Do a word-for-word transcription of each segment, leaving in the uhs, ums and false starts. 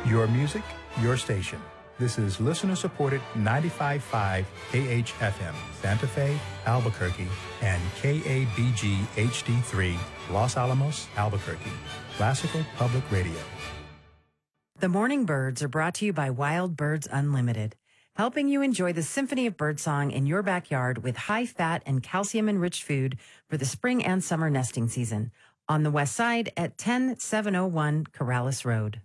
Your music, your station. This is listener-supported ninety-five point five K H F M, Santa Fe, Albuquerque, and K A B G H D three, Los Alamos, Albuquerque. Classical Public Radio. The Morning Birds are brought to you by Wild Birds Unlimited, helping you enjoy the symphony of birdsong in your backyard with high-fat and calcium-enriched food for the spring and summer nesting season. On the west side at ten seven oh one Corrales Road.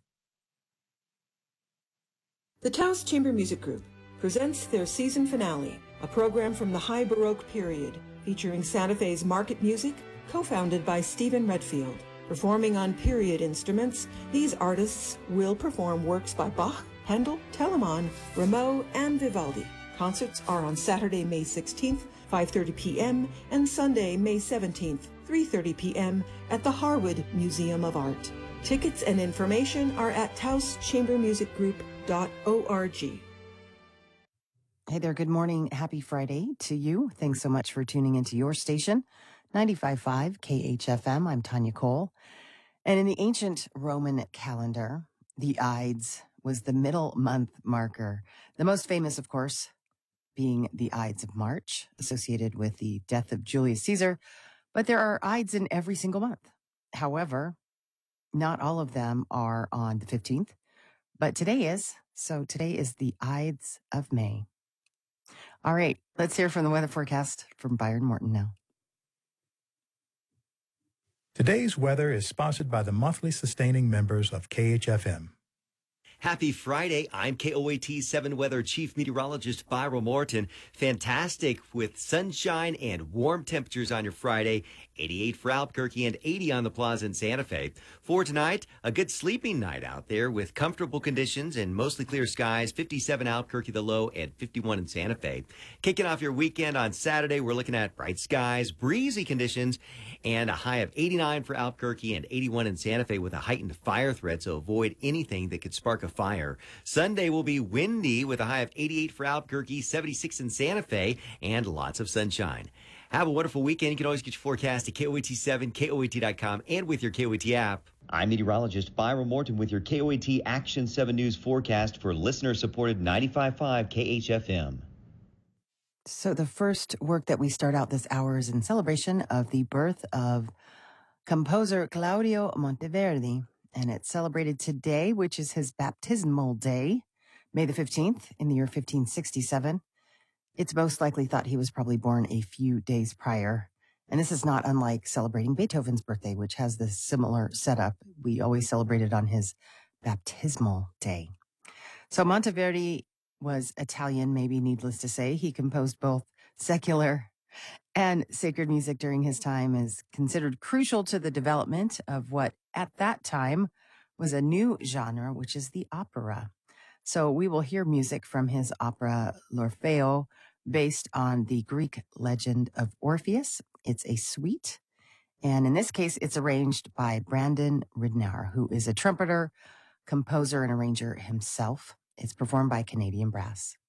The Taos Chamber Music Group presents their season finale, a program from the High Baroque period, featuring Santa Fe's market music, co-founded by Stephen Redfield. Performing on period instruments, these artists will perform works by Bach, Handel, Telemann, Rameau, and Vivaldi. Concerts are on Saturday, May sixteenth, five thirty p.m., and Sunday, May seventeenth, three thirty p.m. at the Harwood Museum of Art. Tickets and information are at taos chamber music group dot org. Hey there, good morning. Happy Friday to you. Thanks so much for tuning into your station, ninety-five point five K H F M. I'm Tanya Cole. And in the ancient Roman calendar, the Ides was the middle month marker. The most famous, of course, being the Ides of March, associated with the death of Julius Caesar. But there are Ides in every single month. However, not all of them are on the fifteenth, but today is. So today is the Ides of May. All right, let's hear from the weather forecast from Byron Morton now. Today's weather is sponsored by the monthly sustaining members of K H F M. Happy Friday. I'm K O A T seven Weather Chief Meteorologist Byron Morton. Fantastic with sunshine and warm temperatures on your Friday. eighty-eight for Albuquerque and eighty on the Plaza in Santa Fe. For tonight, a good sleeping night out there with comfortable conditions and mostly clear skies. fifty-seven Albuquerque the low and fifty-one in Santa Fe. Kicking off your weekend on Saturday, we're looking at bright skies, breezy conditions, and a high of eighty-nine for Albuquerque and eighty-one in Santa Fe with a heightened fire threat, so avoid anything that could spark a fire. Sunday will be windy with a high of eighty-eight for Albuquerque, seventy-six in Santa Fe, and lots of sunshine. Have a wonderful weekend. You can always get your forecast at K O A T seven, K O A T dot com, and with your K O A T app. I'm meteorologist Byron Morton with your K O A T Action seven News forecast for listener-supported ninety-five point five K H F M. So the first work that we start out this hour is in celebration of the birth of composer Claudio Monteverdi. And it's celebrated today, which is his baptismal day, May the fifteenth, in the year fifteen sixty-seven. It's most likely thought he was probably born a few days prior. And this is not unlike celebrating Beethoven's birthday, which has this similar setup. We always celebrate it on his baptismal day. So Monteverdi was Italian, maybe needless to say. He composed both secular and sacred music during his time, is considered crucial to the development of what at that time was a new genre, which is the opera. So we will hear music from his opera L'Orfeo, based on the Greek legend of Orpheus. It's a suite, and in this case, it's arranged by Brandon Ridnour, who is a trumpeter, composer, and arranger himself. It's performed by Canadian Brass.